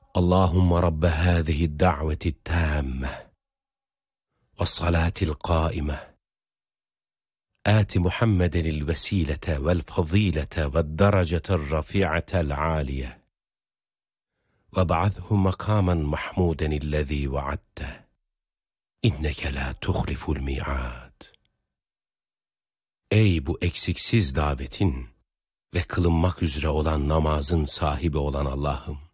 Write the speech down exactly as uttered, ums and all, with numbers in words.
Allahümme Rabbe hâzihi da'veti tâmme ve salâtil qâime âti Muhammedenil vesilete vel fazilete ve derecetel rafi'atel âliye ve ba'athu makamen mahmudenillezî vaadte inneke la tuhliful mi'ad. Ey bu eksiksiz davetin ve kılınmak üzere olan namazın sahibi olan Allah'ım!